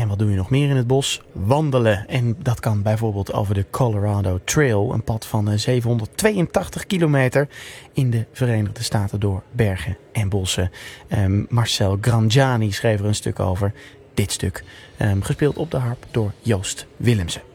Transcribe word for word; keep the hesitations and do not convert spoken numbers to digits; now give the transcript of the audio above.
En wat doe je nog meer in het bos? Wandelen. En dat kan bijvoorbeeld over de Colorado Trail. Een pad van zevenhonderdtweeëntachtig kilometer in de Verenigde Staten door bergen en bossen. Um, Marcel Grangiani schreef er een stuk over. Dit stuk, um, gespeeld op de harp door Joost Willemsen.